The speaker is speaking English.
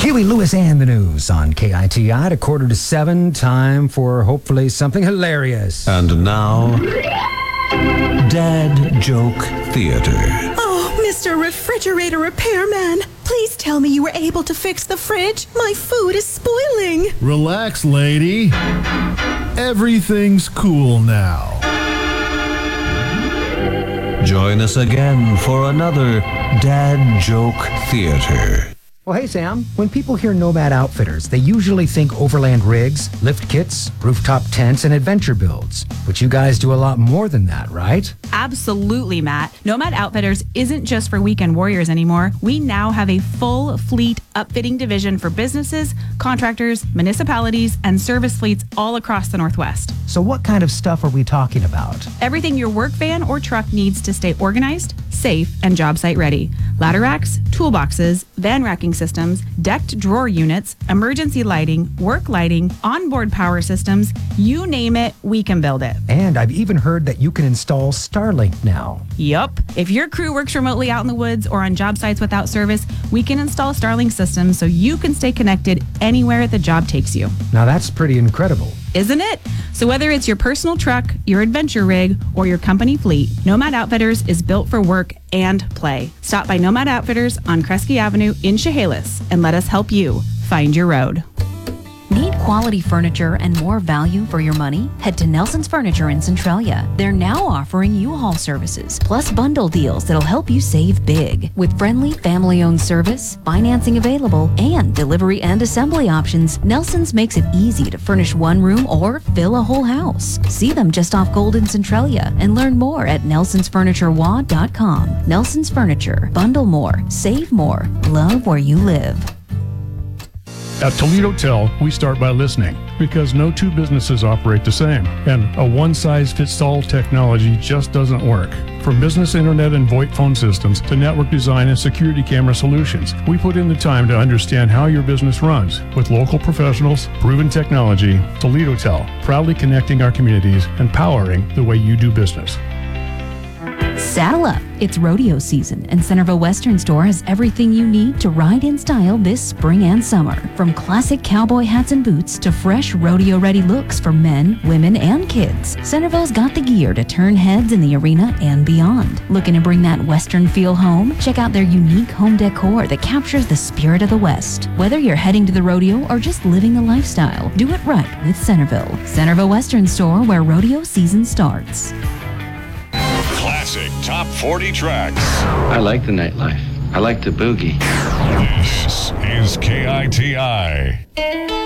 Huey Lewis and the news on KITI at 6:45. Time for hopefully something hilarious. And now, Dad Joke Theater. Oh, Mr. Refrigerator Repairman, please tell me you were able to fix the fridge. My food is spoiling. Relax, lady. Everything's cool now. Join us again for another Dad Joke Theater. Well, hey, Sam, when people hear Nomad Outfitters, they usually think overland rigs, lift kits, rooftop tents, and adventure builds. But you guys do a lot more than that, right? Absolutely, Matt. Nomad Outfitters isn't just for weekend warriors anymore. We now have a full fleet upfitting division for businesses, contractors, municipalities, and service fleets all across the Northwest. So what kind of stuff are we talking about? Everything your work van or truck needs to stay organized, safe, and job site ready. Ladder racks, toolboxes, van racking systems, decked drawer units, emergency lighting, work lighting, onboard power systems, you name it, we can build it. And I've even heard that you can install Starlink now. Yup. If your crew works remotely out in the woods or on job sites without service, we can install Starlink systems so you can stay connected anywhere the job takes you. Now that's pretty incredible. Isn't it? So whether it's your personal truck, your adventure rig, or your company fleet, Nomad Outfitters is built for work and play. Stop by Nomad Outfitters on Kresge Avenue in Chehalis and let us help you find your road. Need quality furniture and more value for your money? Head to Nelson's Furniture in Centralia. They're now offering U-Haul services, plus bundle deals that'll help you save big. With friendly, family-owned service, financing available, and delivery and assembly options, Nelson's makes it easy to furnish one room or fill a whole house. See them just off Gold in Centralia and learn more at nelsonsfurniturewa.com. Nelson's Furniture. Bundle more, save more, love where you live. At Toledo Tel, we start by listening because no two businesses operate the same, and a one-size-fits-all technology just doesn't work. From business internet and VoIP phone systems to network design and security camera solutions, we put in the time to understand how your business runs. With local professionals, proven technology, Toledo Tel, proudly connecting our communities and powering the way you do business. Saddle up. It's rodeo season, and Centerville Western Store has everything you need to ride in style this spring and summer. From classic cowboy hats and boots to fresh rodeo-ready looks for men, women, and kids, Centerville's got the gear to turn heads in the arena and beyond. Looking to bring that Western feel home? Check out their unique home decor that captures the spirit of the West. Whether you're heading to the rodeo or just living the lifestyle, do it right with Centerville. Centerville Western Store, where rodeo season starts. Classic Top 40 tracks. I like the nightlife. I like the boogie. This is KITI.